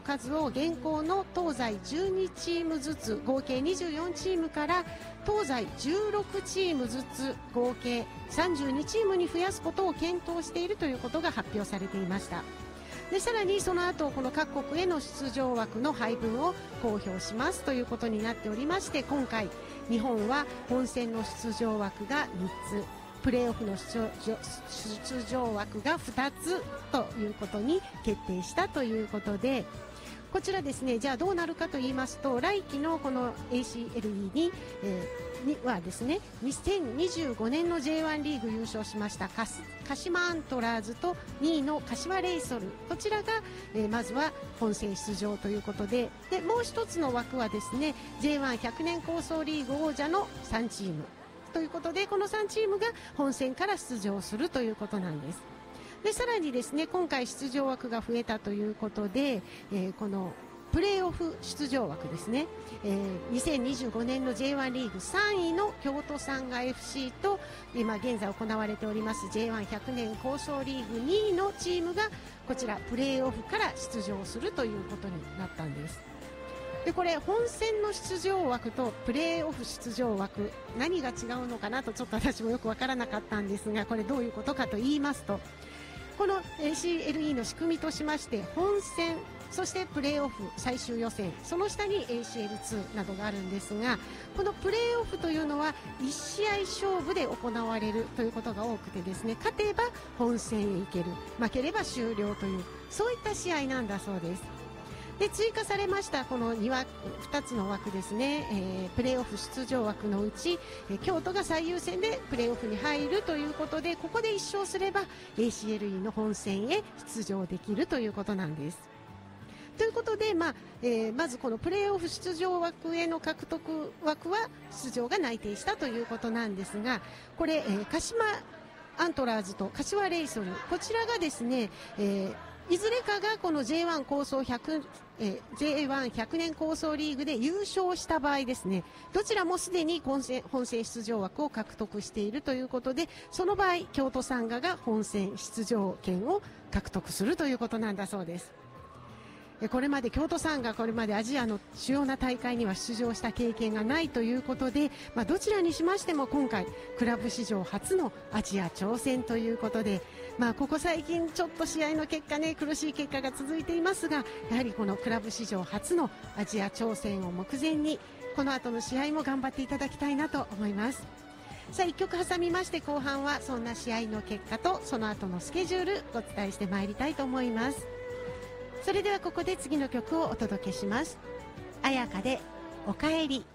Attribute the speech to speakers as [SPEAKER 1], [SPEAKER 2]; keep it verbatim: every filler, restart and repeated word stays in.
[SPEAKER 1] 数を現行の東西じゅうにチームずつ合計にじゅうよんチームから東西じゅうろくチームずつ合計さんじゅうにチームに増やすことを検討しているということが発表されていました。でさらにその後この各国への出場枠の配分を公表しますということになっておりまして、今回日本は本戦の出場枠がみっつ、プレーオフの出場、出場枠がふたつということに決定したということで、こちらですね、じゃあどうなるかと言いますと、来季のこの エーシーエルイー に、えー、にはですね、にせんにじゅうごねんの ジェイワン リーグ優勝しました鹿島アントラーズとにいの柏レイソル、こちらが、えー、まずは本戦出場ということで、でもう一つの枠はですね ジェイワンひゃく 年構想リーグ王者のさんチームということで、このさんチームが本戦から出場するということなんです。でさらにですね、今回出場枠が増えたということで、えー、このプレーオフ出場枠ですね、えー、にせんにじゅうごねんの ジェイワン リーグさんいの京都サンガ エフシー と今現在行われております ジェイワンひゃく 年構想リーグにいのチームがこちらプレーオフから出場するということになったんです。でこれ本戦の出場枠とプレーオフ出場枠、何が違うのかなとちょっと私もよくわからなかったんですが、これどういうことかと言いますと、この エーシーエルイー の仕組みとしまして、本戦そしてプレーオフ最終予選、その下に エーシーエルツー などがあるんですが、このプレーオフというのはいち試合勝負で行われるということが多くてですね、勝てば本戦へ行ける、負ければ終了という、そういった試合なんだそうです。で追加されましたこの 2, 枠ふたつの枠ですね、えー、プレーオフ出場枠のうち、えー、京都が最優先でプレーオフに入るということで、ここでいっ勝すれば エーシーエルイー の本戦へ出場できるということなんです。ということで、まあえー、まずこのプレーオフ出場枠への獲得枠は出場が内定したということなんですが、これ、えー、鹿島アントラーズと柏レイソル、こちらがですね、えーいずれかがこの ジェイワン 構想ひゃく、えー、ジェイワンひゃく 年構想リーグで優勝した場合ですね、どちらもすでに本戦、本戦出場枠を獲得しているということで、その場合京都サンガが本戦出場権を獲得するということなんだそうです。これまで京都サンガ、これまでアジアの主要な大会には出場した経験がないということで、まあ、どちらにしましても今回クラブ史上初のアジア挑戦ということで、まあ、ここ最近ちょっと試合の結果ね、苦しい結果が続いていますが、やはりこのクラブ史上初のアジア挑戦を目前に、この後の試合も頑張っていただきたいなと思います。さあいっきょく挟みまして、後半はそんな試合の結果とその後のスケジュールお伝えしてまいりたいと思います。それではここで次の曲をお届けします。彩香でおかえり。